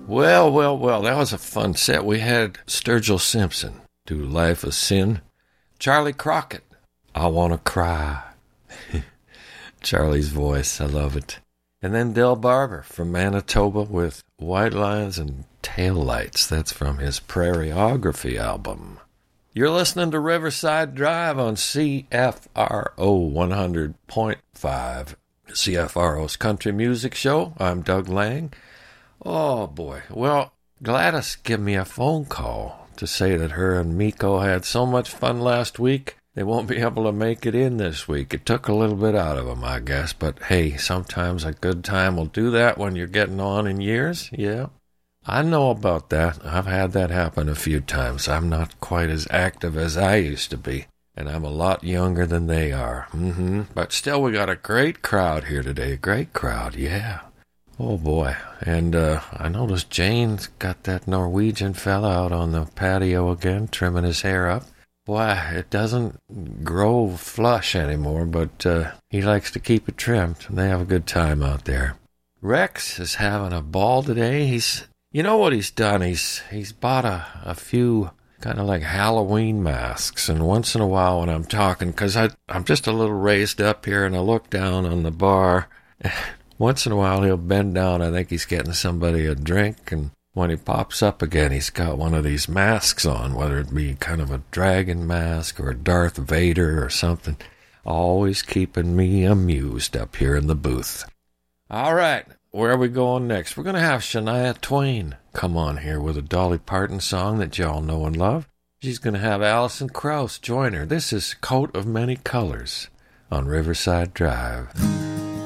Well, that was a fun set. We had Sturgill Simpson do Life of Sin. Charlie Crockett, I Wanna Cry. Charlie's voice, I love it. And then Del Barber from Manitoba with White Lines and Taillights. That's from his Prairieography album. You're listening to Riverside Drive on CFRO 100.5, CFRO's country music show. I'm Doug Lang. Oh, boy. Well, Gladys gave me a phone call to say that her and Miko had so much fun last week, they won't be able to make it in this week. It took a little bit out of them, I guess. But, hey, sometimes a good time will do that when you're getting on in years. Yeah, I know about that. I've had that happen a few times. I'm not quite as active as I used to be, and I'm a lot younger than they are. But still, we got a great crowd here today. Great crowd, yeah. Oh, boy. And I noticed Jane's got that Norwegian fella out on the patio again, trimming his hair up. Boy, it doesn't grow flush anymore, but he likes to keep it trimmed. They have a good time out there. Rex is having a ball today. You know what he's done? He's bought a few kind of like Halloween masks, and once in a while when I'm talking, because I'm just a little raised up here and I look down on the bar, once in a while he'll bend down. I think he's getting somebody a drink, and when he pops up again, he's got one of these masks on, whether it be kind of a dragon mask or a Darth Vader or something. Always keeping me amused up here in the booth. All right, where are we going next? We're going to have Shania Twain come on here with a Dolly Parton song that y'all know and love. She's going to have Alison Krauss join her. This is Coat of Many Colors on Riverside Drive.